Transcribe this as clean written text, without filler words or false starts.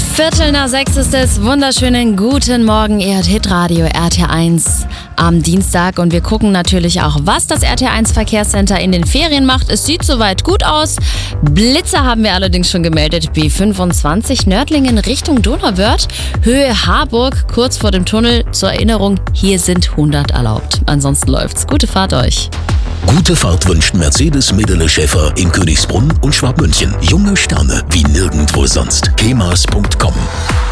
5:15 ist es. Wunderschönen guten Morgen, ihr hört Hitradio RT1 am Dienstag. Und wir gucken natürlich auch, was das RT1 Verkehrscenter in den Ferien macht. Es sieht soweit gut aus. Blitzer haben wir allerdings schon gemeldet. B25 Nördlingen Richtung Donauwörth. Höhe Harburg, kurz vor dem Tunnel. Zur Erinnerung, hier sind 100 erlaubt. Ansonsten läuft's. Gute Fahrt euch. Gute Fahrt wünscht Mercedes Medele Schäfer in Königsbrunn und Schwabmünchen. Junge Sterne wie nirgendwo sonst. kemas.com